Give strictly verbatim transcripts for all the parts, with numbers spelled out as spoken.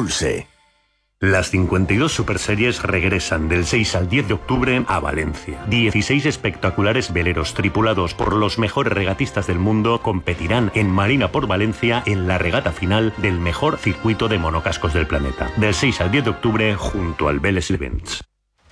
Pulse. Las cincuenta y dos Superseries regresan del seis al diez de octubre a Valencia. dieciséis espectaculares veleros tripulados por los mejores regatistas del mundo competirán en Marina por Valencia en la regata final del mejor circuito de monocascos del planeta. Del seis al diez de octubre junto al Vélez Events.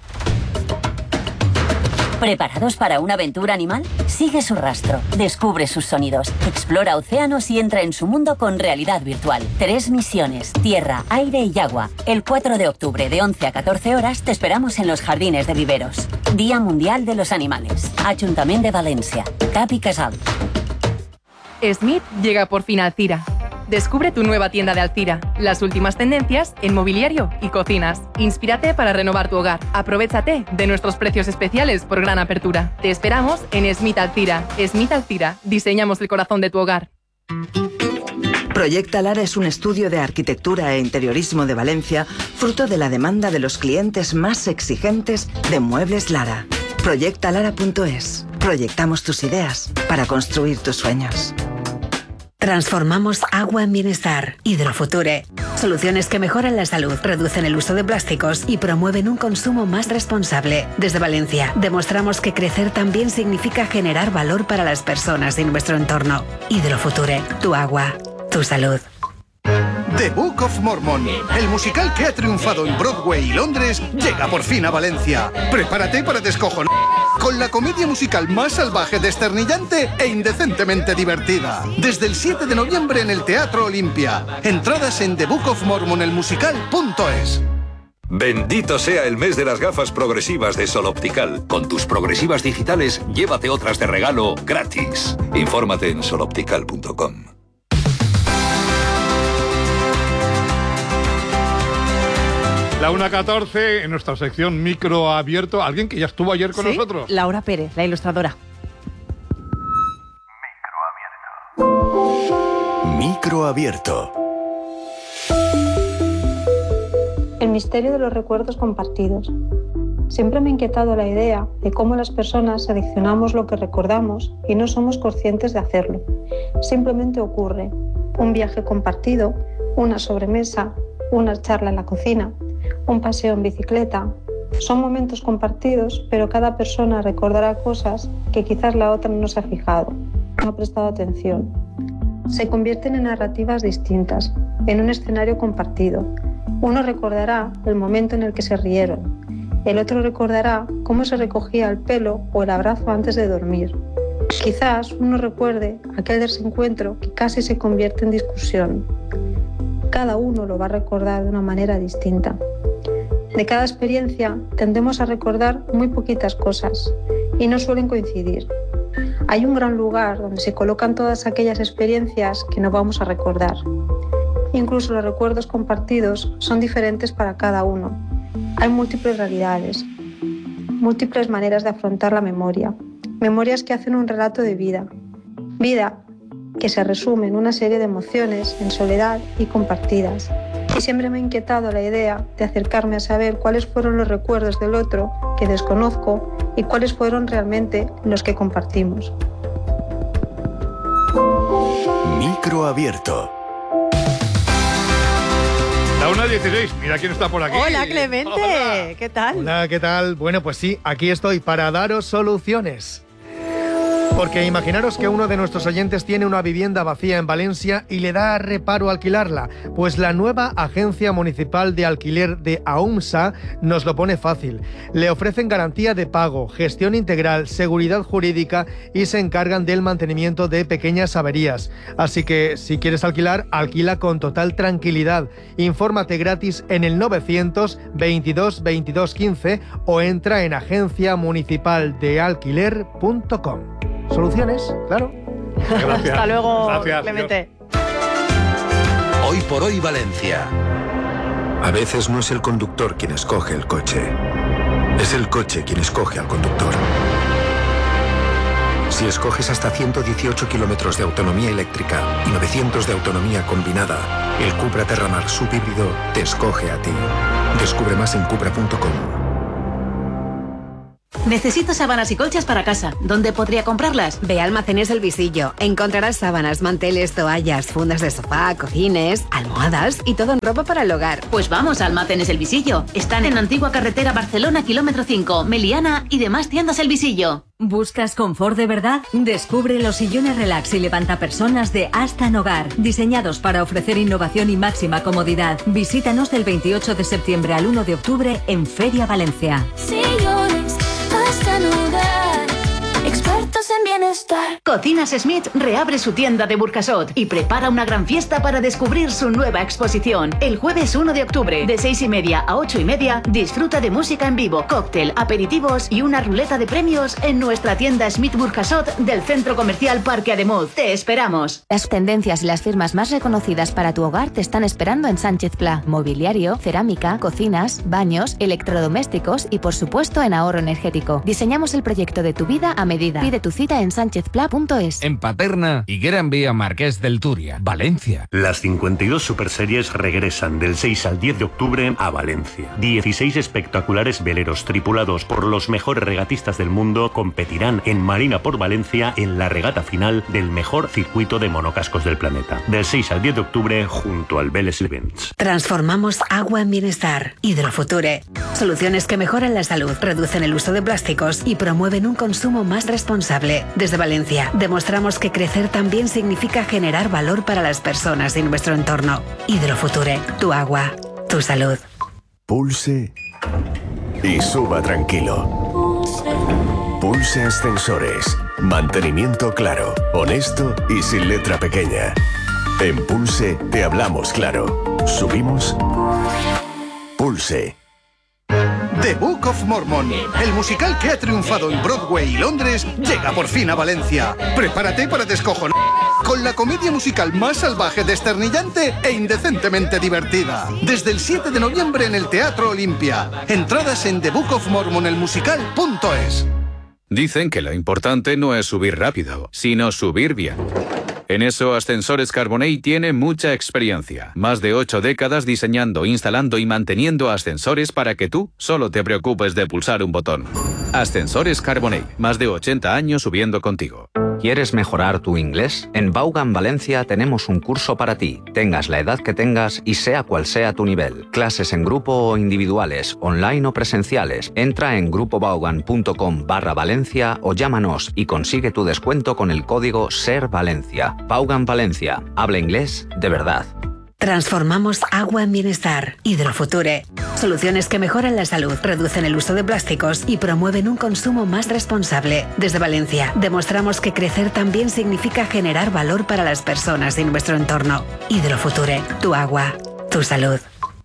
¿Preparados para una aventura animal? Sigue su rastro, descubre sus sonidos, explora océanos y entra en su mundo con realidad virtual. Tres misiones, tierra, aire y agua. El cuatro de octubre de once a catorce horas te esperamos en los Jardines de Viveros. Día Mundial de los Animales. Ayuntamiento de Valencia. Cap i Casal. Smith llega por fin a Alcira. Descubre tu nueva tienda de Alcira, las últimas tendencias en mobiliario y cocinas. Inspírate para renovar tu hogar. Aprovechate de nuestros precios especiales por gran apertura. Te esperamos en Smith Alcira. Smith Alcira, diseñamos el corazón de tu hogar. Proyecta Lara es un estudio de arquitectura e interiorismo de Valencia, fruto de la demanda de los clientes más exigentes de Muebles Lara. proyecta lara punto es. Proyectamos tus ideas para construir tus sueños. Transformamos agua en bienestar. Hidrofuture. Soluciones que mejoran la salud, reducen el uso de plásticos y promueven un consumo más responsable. Desde Valencia, demostramos que crecer también significa generar valor para las personas y nuestro entorno. Hidrofuture. Tu agua. Tu salud. The Book of Mormon, el musical que ha triunfado en Broadway y Londres, llega por fin a Valencia. Prepárate para descojonar con la comedia musical más salvaje, desternillante e indecentemente divertida. Desde el siete de noviembre en el Teatro Olimpia. Entradas en the book of mormon el musical punto es. Bendito sea el mes de las gafas progresivas de Sol Optical. Con tus progresivas digitales, llévate otras de regalo gratis. Infórmate en sol optical punto com. La una catorce en nuestra sección Micro Abierto. ¿Alguien que ya estuvo ayer con ¿Sí? nosotros? Laura Pérez, la ilustradora. Micro Abierto. El misterio de los recuerdos compartidos. Siempre me ha inquietado la idea de cómo las personas seleccionamos lo que recordamos y no somos conscientes de hacerlo. Simplemente ocurre. Un viaje compartido, una sobremesa, una charla en la cocina, un paseo en bicicleta. Son momentos compartidos, pero cada persona recordará cosas que quizás la otra no se ha fijado, no ha prestado atención. Se convierten en narrativas distintas, en un escenario compartido. Uno recordará el momento en el que se rieron, el otro recordará cómo se recogía el pelo o el abrazo antes de dormir. Quizás uno recuerde aquel desencuentro que casi se convierte en discusión. Cada uno lo va a recordar de una manera distinta. De cada experiencia tendemos a recordar muy poquitas cosas y no suelen coincidir. Hay un gran lugar donde se colocan todas aquellas experiencias que no vamos a recordar. Incluso los recuerdos compartidos son diferentes para cada uno. Hay múltiples realidades, múltiples maneras de afrontar la memoria. Memorias que hacen un relato de vida. Vida que se resume en una serie de emociones en soledad y compartidas. Y siempre me ha inquietado la idea de acercarme a saber cuáles fueron los recuerdos del otro que desconozco y cuáles fueron realmente los que compartimos. Micro Abierto. La una dieciséis, mira quién está por aquí. Hola, Clemente. Hola. ¿Qué tal? Hola, ¿qué tal? Bueno, pues sí, aquí estoy para daros soluciones. Porque imaginaros que uno de nuestros oyentes tiene una vivienda vacía en Valencia y le da reparo alquilarla. Pues la nueva Agencia Municipal de Alquiler de AUMSA nos lo pone fácil. Le ofrecen garantía de pago, gestión integral, seguridad jurídica y se encargan del mantenimiento de pequeñas averías. Así que si quieres alquilar, alquila con total tranquilidad. Infórmate gratis en el novecientos veintidós veintidós quince o entra en agencia municipal de alquiler punto com. Soluciones, claro. Gracias. Hasta luego, Gracias, Clemente. Hoy por hoy Valencia. A veces no es el conductor quien escoge el coche. Es el coche quien escoge al conductor. Si escoges hasta ciento dieciocho kilómetros de autonomía eléctrica y novecientos de autonomía combinada, el Cupra Terramar subhíbrido te escoge a ti. Descubre más en cupra punto com. Necesito sábanas y colchas para casa. ¿Dónde podría comprarlas? Ve a Almacenes El Visillo. Encontrarás sábanas, manteles, toallas, fundas de sofá, cojines, almohadas y todo en ropa para el hogar. Pues vamos a Almacenes El Visillo. Están en Antigua Carretera Barcelona, kilómetro cinco, Meliana y demás tiendas El Visillo. ¿Buscas confort de verdad? Descubre los sillones relax y levantapersonas de Astan Hogar, diseñados para ofrecer innovación y máxima comodidad. Visítanos del veintiocho de septiembre al uno de octubre en Feria Valencia. Sillones Astan Hogar, expertos en bienestar. Cocinas Smith reabre su tienda de Burjasot y prepara una gran fiesta para descubrir su nueva exposición. El jueves uno de octubre, de seis y media a ocho y media, disfruta de música en vivo, cóctel, aperitivos y una ruleta de premios en nuestra tienda Smith Burjasot del Centro Comercial Parque Ademuz. ¡Te esperamos! Las tendencias y las firmas más reconocidas para tu hogar te están esperando en Sánchez Pla. Mobiliario, cerámica, cocinas, baños, electrodomésticos y por supuesto en ahorro energético. Diseñamos el proyecto de tu vida a medida. Pide tu cita en sánchez pla punto es. En Paterna y Gran Vía Marqués del Turia, Valencia. Las cincuenta y dos superseries regresan del seis al diez de octubre a Valencia. dieciséis espectaculares veleros tripulados por los mejores regatistas del mundo competirán en Marina por Valencia en la regata final del mejor circuito de monocascos del planeta. Del seis al diez de octubre junto al Vélez Events. Transformamos agua en bienestar. Hidrofuture. Soluciones que mejoran la salud, reducen el uso de plásticos y promueven un consumo más responsable. Desde Valencia, demostramos que crecer también significa generar valor para las personas y nuestro entorno. Hidrofuture. Tu agua. Tu salud. Pulse y suba tranquilo. Pulse Ascensores. Mantenimiento claro, honesto y sin letra pequeña. En Pulse te hablamos claro. Subimos. Pulse. The Book of Mormon, el musical que ha triunfado en Broadway y Londres, llega por fin a Valencia. Prepárate para descojonar con la comedia musical más salvaje, desternillante e indecentemente divertida. Desde el siete de noviembre en el Teatro Olimpia. Entradas en the book of mormon el musical punto es. Dicen que lo importante no es subir rápido, sino subir bien. En eso, Ascensores Carbonell tiene mucha experiencia. Más de ocho décadas diseñando, instalando y manteniendo ascensores para que tú solo te preocupes de pulsar un botón. Ascensores Carbonell, más de ochenta años subiendo contigo. ¿Quieres mejorar tu inglés? En Vaughan Valencia tenemos un curso para ti. Tengas la edad que tengas y sea cual sea tu nivel. Clases en grupo o individuales, online o presenciales. Entra en grupovaughan.com barra Valencia o llámanos y consigue tu descuento con el código SERVALENCIA. Vaughan Valencia. Habla inglés de verdad. Transformamos agua en bienestar. Hidrofuture. Soluciones que mejoran la salud, reducen el uso de plásticos y promueven un consumo más responsable. Desde Valencia, demostramos que crecer también significa generar valor para las personas y nuestro entorno. Hidrofuture. Tu agua. Tu salud.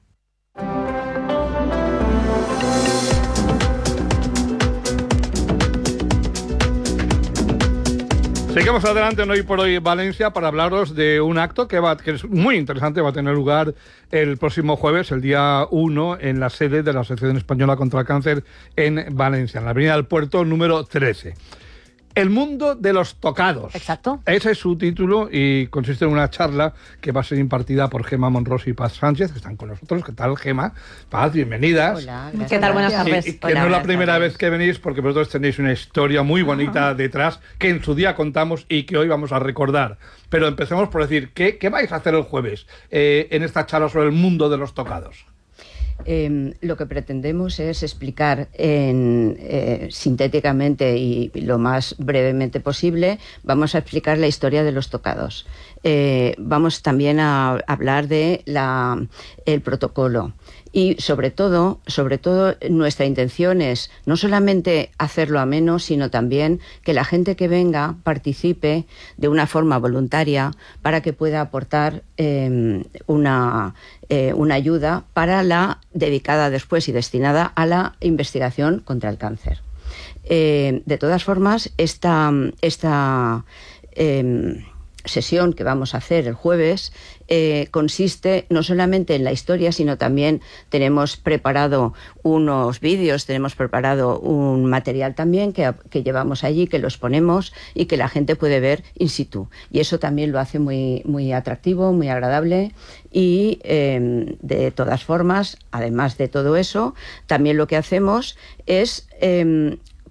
Seguimos adelante en Hoy por Hoy Valencia para hablaros de un acto que, va, que es muy interesante, va a tener lugar el próximo jueves, el día uno, en la sede de la Asociación Española contra el Cáncer en Valencia, en la Avenida del Puerto número trece. El mundo de los tocados. Exacto. Ese es su título y consiste en una charla que va a ser impartida por Gemma Monros y Paz Sánchez, que están con nosotros. ¿Qué tal, Gemma? Paz, bienvenidas. Hola, gracias. ¿Qué tal? Buenas tardes. Y, y que Hola, no es la buenas primera tardes. vez que venís, porque vosotros tenéis una historia muy bonita uh-huh. detrás, que en su día contamos y que hoy vamos a recordar. Pero empecemos por decir, ¿qué, qué vais a hacer el jueves eh, en esta charla sobre el mundo de los tocados? Eh, lo que pretendemos es explicar en, eh, sintéticamente y lo más brevemente posible, vamos a explicar la historia de los tocados. Eh, vamos también a hablar de la, el protocolo. Y sobre todo, sobre todo, nuestra intención es no solamente hacerlo ameno, sino también que la gente que venga participe de una forma voluntaria para que pueda aportar eh, una, eh, una ayuda para la dedicada después y destinada a la investigación contra el cáncer. Eh, de todas formas, esta, esta eh, sesión que vamos a hacer el jueves eh, consiste no solamente en la historia, sino también tenemos preparado unos vídeos, tenemos preparado un material también que, que llevamos allí, que los ponemos y que la gente puede ver in situ. Y eso también lo hace muy, muy atractivo, muy agradable y eh, de todas formas, además de todo eso, también lo que hacemos es... Eh,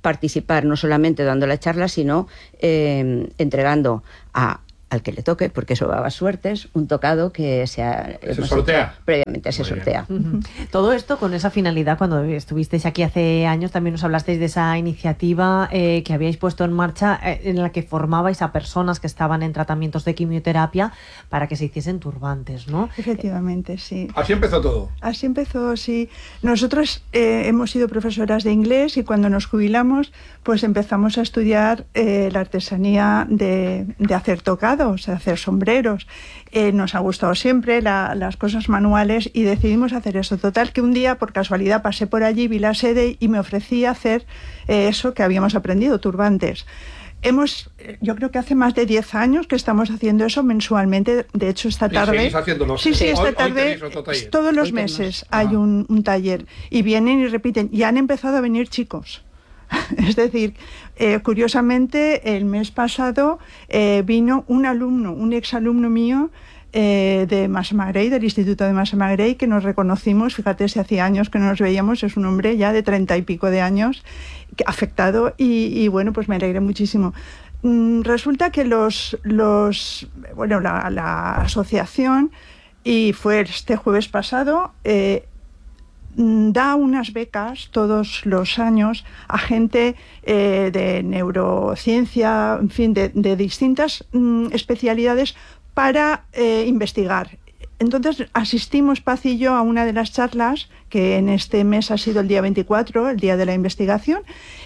participar no solamente dando la charla, sino eh, entregando a al que le toque, porque eso va a suertes, un tocado que se, ha, se sortea. Previamente se Muy sortea. Uh-huh. Todo esto con esa finalidad, cuando estuvisteis aquí hace años, también nos hablasteis de esa iniciativa eh, que habíais puesto en marcha, eh, en la que formabais a personas que estaban en tratamientos de quimioterapia para que se hiciesen turbantes, ¿no? Efectivamente, sí. Así empezó todo. Así empezó, sí. Nosotros eh, hemos sido profesoras de inglés y cuando nos jubilamos, pues empezamos a estudiar eh, la artesanía de, de hacer tocado, o sea, hacer sombreros. Eh, nos ha gustado siempre la, las cosas manuales y decidimos hacer eso. Total, que un día, por casualidad, pasé por allí, vi la sede y me ofrecí a hacer eh, eso que habíamos aprendido, turbantes. Hemos, yo creo que hace más de diez años que estamos haciendo eso mensualmente. De hecho, esta tarde... Sí, sí, esta tarde, todos los meses hay un, un taller. Y vienen y repiten. Y han empezado a venir chicos. Es decir, eh, curiosamente, el mes pasado eh, vino un alumno, un exalumno mío eh, de Massamagrey, del Instituto de Massamagrey, que nos reconocimos. Fíjate, si hacía años que no nos veíamos, es un hombre ya de treinta y pico de años, afectado, y, y bueno, pues me alegré muchísimo. Mm, resulta que los, los bueno, la, la asociación, y fue este jueves pasado, eh, da unas becas todos los años a gente eh, de neurociencia, en fin, de, de distintas mm, especialidades para eh, investigar. Entonces asistimos, Paz y yo, a una de las charlas, que en este mes ha sido el día veinticuatro, el día de la investigación,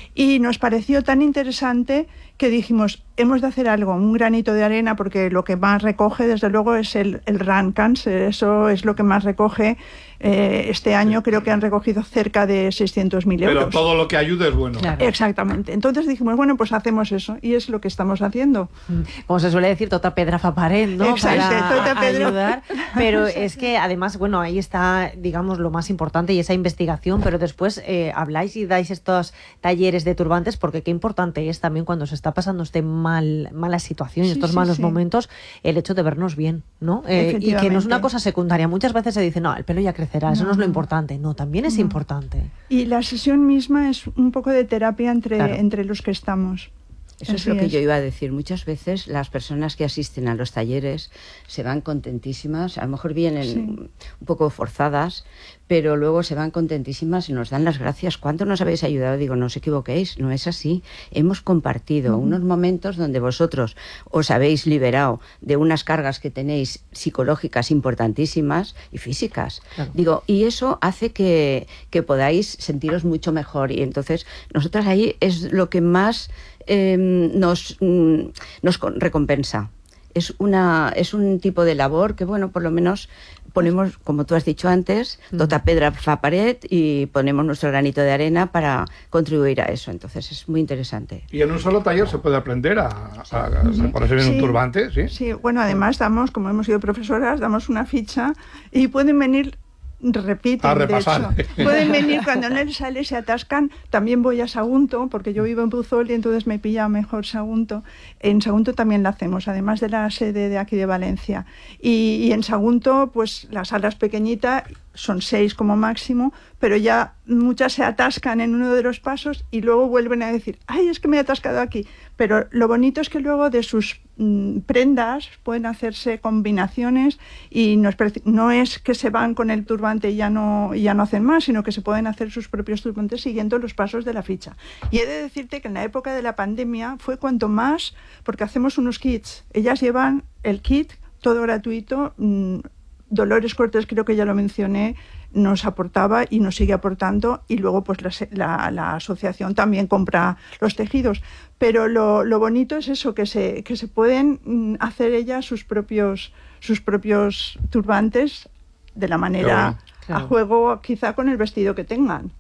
y nos pareció tan interesante que dijimos, hemos de hacer algo, un granito de arena, porque lo que más recoge, desde luego, es el, el Run Cancer. Eso es lo que más recoge. Eh, este año creo que han recogido cerca de seiscientos mil euros. Pero todo lo que ayude es bueno. Claro. Exactamente. Entonces dijimos, bueno, pues hacemos eso, y es lo que estamos haciendo. Como se suele decir, tota pedra fa pared, ¿no? Exacto, para tota pedra. ayudar. Pero es que además, bueno, ahí está, digamos, lo más importante, y esa investigación, pero después eh, habláis y dais estos talleres de turbantes, porque qué importante es también cuando se está pasando este mal, mala situación y Sí, estos sí, malos sí. momentos, el hecho de vernos bien, ¿no? Eh, y que no es una cosa secundaria. Muchas veces se dice, no, el pelo ya crecerá, eso no, no es lo importante. No, también es No. importante. Y la sesión misma es un poco de terapia entre, Claro. entre los que estamos. Eso es Así lo que es. yo iba a decir. Muchas veces las personas que asisten a los talleres se van contentísimas, a lo mejor vienen Sí. un poco forzadas, pero luego se van contentísimas y nos dan las gracias. ¿Cuánto nos habéis ayudado? Digo, no os equivoquéis, no es así. Hemos compartido Ujú. unos momentos donde vosotros os habéis liberado de unas cargas que tenéis psicológicas importantísimas y físicas. Claro. Digo, y eso hace que, que podáis sentiros mucho mejor. Y entonces, nosotras ahí es lo que más eh, nos, mm, nos con- recompensa. Es, una, es un tipo de labor que, bueno, por lo menos ponemos, como tú has dicho antes, tota pedra fa pared, y ponemos nuestro granito de arena para contribuir a eso. Entonces es muy interesante. Y en un solo taller se puede aprender a, a, a ponerse bien un Sí. turbante, ¿sí? Sí, bueno, además damos, como hemos sido profesoras, damos una ficha y pueden venir, repiten, A de repasar. hecho, pueden venir cuando no les sale, se atascan. También voy a Sagunto, porque yo vivo en Puzol y entonces me pilla mejor Sagunto. En Sagunto también la hacemos, además de la sede de aquí de Valencia. Y, y en Sagunto, pues la sala es pequeñita, son seis como máximo, pero ya muchas se atascan en uno de los pasos y luego vuelven a decir, ay, es que me he atascado aquí. Pero lo bonito es que luego de sus mm, prendas pueden hacerse combinaciones, y no es, preci- no es que se van con el turbante y ya no, y ya no hacen más, sino que se pueden hacer sus propios turbantes siguiendo los pasos de la ficha. Y he de decirte que en la época de la pandemia fue cuanto más, porque hacemos unos kits. Ellas llevan el kit, todo gratuito. mm, Dolores Cortés, creo que ya lo mencioné, nos aportaba y nos sigue aportando, y luego pues la, se- la- la asociación también compra los tejidos. Pero lo, lo bonito es eso, que se, que se pueden mm, hacer ellas sus propios, sus propios turbantes de la manera Claro. a juego, quizá con el vestido que tengan.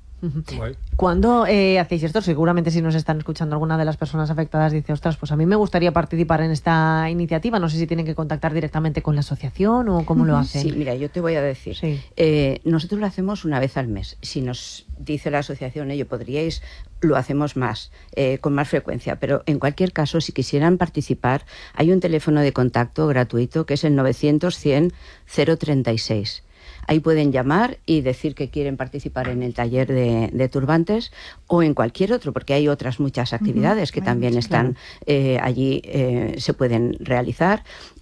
¿Cuándo eh, hacéis esto? Seguramente si nos están escuchando alguna de las personas afectadas dice, ostras, pues a mí me gustaría participar en esta iniciativa. No sé si tienen que contactar directamente con la asociación o cómo lo hacen. Sí, mira, yo te voy a decir. Eh, nosotros lo hacemos una vez al mes. Si nos dice la asociación, ello podríais, lo hacemos más, eh, con más frecuencia. Pero en cualquier caso, si quisieran participar, hay un teléfono de contacto gratuito que es el novecientos cien cero treinta y seis. Ahí pueden llamar y decir que quieren participar en el taller de, de turbantes o en cualquier otro, porque hay otras muchas actividades uh-huh. que también sí, están claro. eh, allí, eh, se pueden realizar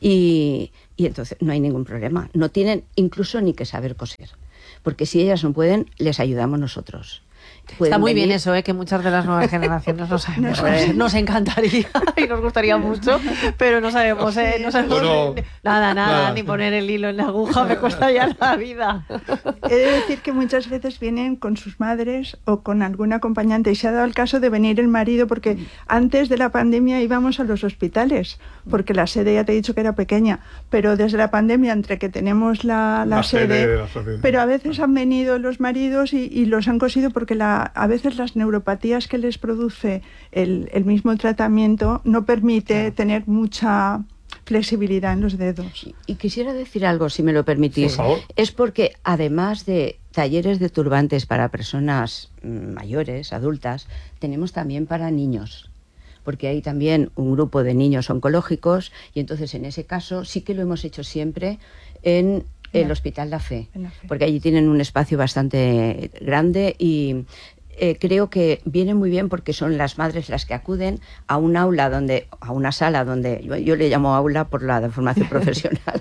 y, y entonces no hay ningún problema. No tienen incluso ni que saber coser, porque si ellas no pueden, les ayudamos nosotros. Está muy venir. bien eso, ¿eh? Que muchas de las nuevas generaciones no sabemos. Nos, nos encantaría y nos gustaría mucho, pero no sabemos, ¿eh? No sabemos bueno, ni, nada, nada, nada, ni poner el hilo en la aguja, me cuesta ya la vida. He de decir que muchas veces vienen con sus madres o con algún acompañante y se ha dado el caso de venir el marido porque antes de la pandemia íbamos a los hospitales, porque la sede ya te he dicho que era pequeña, pero desde la pandemia, entre que tenemos la, la, la sede, sede la pero a veces han venido los maridos y, y los han cosido porque la a veces las neuropatías que les produce el, el mismo tratamiento no permite claro. tener mucha flexibilidad en los dedos. Y, y quisiera decir algo, si me lo permitís. Por favor. Es porque además de talleres de turbantes para personas mayores, adultas, tenemos también para niños. Porque hay también un grupo de niños oncológicos y entonces en ese caso sí que lo hemos hecho siempre en el Hospital La Fe, La Fe, porque allí tienen un espacio bastante grande y eh, creo que viene muy bien porque son las madres las que acuden a un aula donde, a una sala donde, yo, yo le llamo aula por la de formación profesional,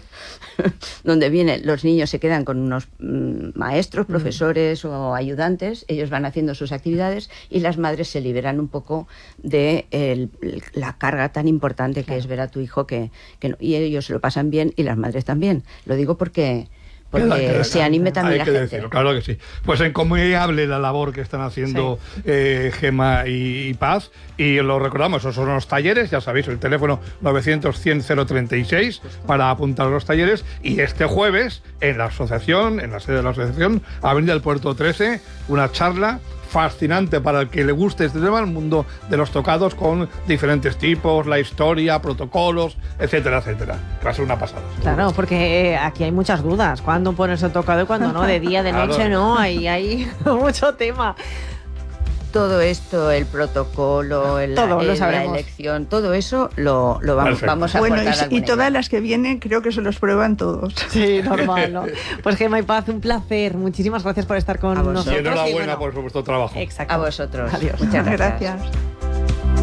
donde vienen los niños, se quedan con unos mm, maestros, profesores mm. o ayudantes, ellos van haciendo sus actividades y las madres se liberan un poco de el, la carga tan importante claro. que es ver a tu hijo que, que no, y ellos lo pasan bien y las madres también. Lo digo porque... porque queda, queda, se anime también hay la que gente. Decirlo, claro que sí. Pues encomiable la labor que están haciendo sí. eh, Gema y, y Paz, y lo recordamos, esos son los talleres, ya sabéis, el teléfono novecientos cien cero treinta y seis para apuntar a los talleres, y este jueves en la asociación, en la sede de la asociación, Avenida del Puerto trece, una charla fascinante para el que le guste este tema, el mundo de los tocados con diferentes tipos, la historia, protocolos, etcétera, etcétera. Va a ser una pasada. Claro, porque aquí hay muchas dudas. ¿Cuándo ponerse el tocado y cuándo no? De día, de noche, claro. no. Ahí hay mucho tema. Todo esto, el protocolo, el, todo, el, lo la elección, todo eso lo, lo vamos, vamos a bueno, aportar. Y, y todas las que vienen creo que se los prueban todos. Sí, normal, ¿no? Pues Gema y Paz, un placer. Muchísimas gracias por estar con nosotros. Y enhorabuena y bueno, por vuestro trabajo. Exacto. A vosotros. Adiós. Muchas gracias. gracias.